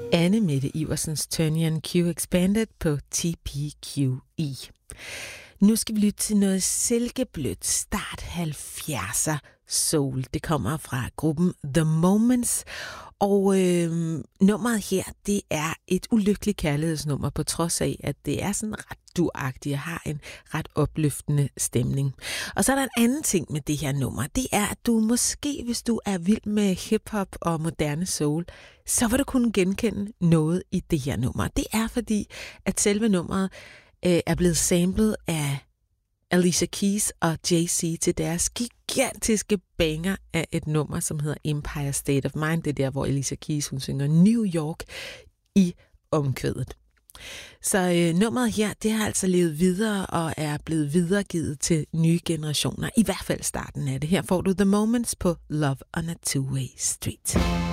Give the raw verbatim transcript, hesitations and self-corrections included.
Anne Mette Iversens Turn and Q Expanded på T P Q E. Nu skal vi lytte til noget silkeblødt start halvfjerdser soul. Det kommer fra gruppen The Moments, og øh, nummeret her, det er et ulykkeligt kærlighedsnummer, på trods af, at det er sådan ret duragtigt og har en ret opløftende stemning. Og så er der en anden ting med det her nummer, det er, at du måske, hvis du er vild med hiphop og moderne soul, så vil du kunne genkende noget i det her nummer. Det er fordi, at selve nummeret øh, er blevet samlet af Alicia Keys og Jay-Z til deres gigantiske banger af et nummer, som hedder Empire State of Mind. Det er der, hvor Alicia Keys hun synger New York i omkvædet. Så øh, nummeret her, det har altså levet videre og er blevet videregivet til nye generationer. I hvert fald starten af det. Her får du The Moments på Love on a Two-Way Street.